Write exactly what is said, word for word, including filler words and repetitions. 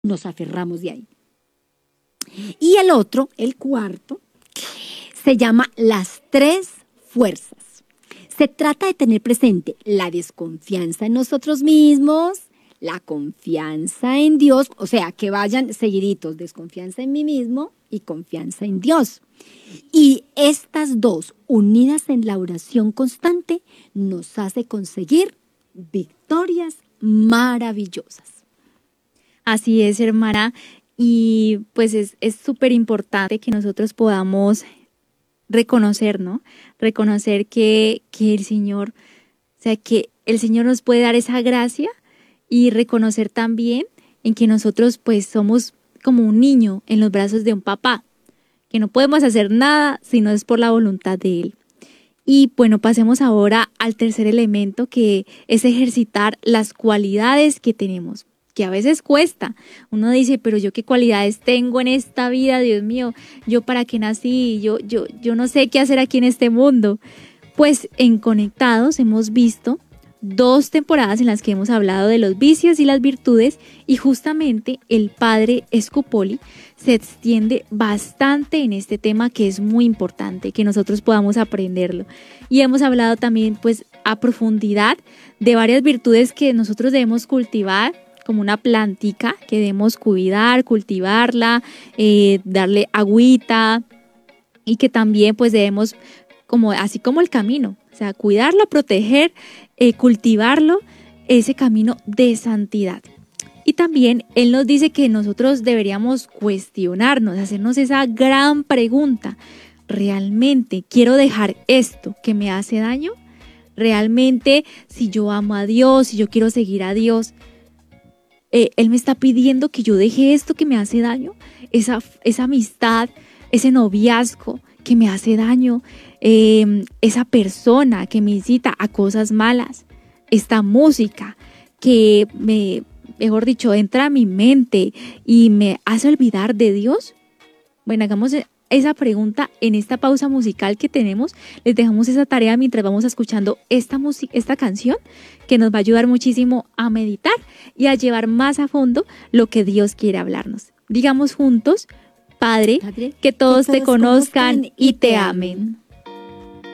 nos aferramos de ahí. Y el otro, el cuarto, se llama las tres fuerzas. Se trata de tener presente la desconfianza en nosotros mismos, la confianza en Dios, o sea, que vayan seguiditos, desconfianza en mí mismo y confianza en Dios. Y estas dos, unidas en la oración constante, nos hace conseguir victorias maravillosas. Así es, hermana, y pues es es súper importante que nosotros podamos reconocer, ¿no? Reconocer que, que el Señor, o sea, que el Señor nos puede dar esa gracia y reconocer también en que nosotros pues somos como un niño en los brazos de un papá, que no podemos hacer nada si no es por la voluntad de Él. Y bueno, pasemos ahora al tercer elemento, que es ejercitar las cualidades que tenemos, que a veces cuesta. Uno dice, pero yo qué cualidades tengo en esta vida, Dios mío, yo para qué nací, yo, yo, yo no sé qué hacer aquí en este mundo. Pues en Conectados hemos visto dos temporadas en las que hemos hablado de los vicios y las virtudes, y justamente el padre Scupoli se extiende bastante en este tema, que es muy importante que nosotros podamos aprenderlo. Y hemos hablado también pues a profundidad de varias virtudes que nosotros debemos cultivar, como una plantica que debemos cuidar, cultivarla, eh, darle agüita, y que también pues debemos, como así como el camino, o sea, cuidarlo, proteger, eh, cultivarlo, ese camino de santidad. Y también él nos dice que nosotros deberíamos cuestionarnos, hacernos esa gran pregunta: ¿realmente quiero dejar esto que me hace daño? ¿Realmente, si yo amo a Dios, si yo quiero seguir a Dios, eh, Él me está pidiendo que yo deje esto que me hace daño? Esa, esa amistad, ese noviazgo que me hace daño, eh, esa persona que me incita a cosas malas, esta música que me, mejor dicho, entra a mi mente y me hace olvidar de Dios. Bueno, hagamos esa pregunta en esta pausa musical que tenemos. Les dejamos esa tarea mientras vamos escuchando esta música, esta canción, que nos va a ayudar muchísimo a meditar y a llevar más a fondo lo que Dios quiere hablarnos. Digamos juntos: Padre, Padre, que todos, que todos te conozcan conozcan y te amen.